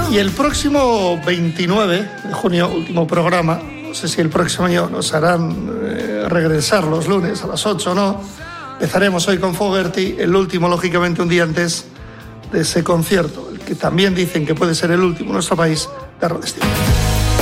Y el próximo 29 de junio, último programa, no sé si el próximo año nos harán regresar los lunes a las 8 o no, empezaremos hoy con Fogerty, el último, lógicamente, un día antes de ese concierto, el que también dicen que puede ser el último en nuestro país de Rod Stewart.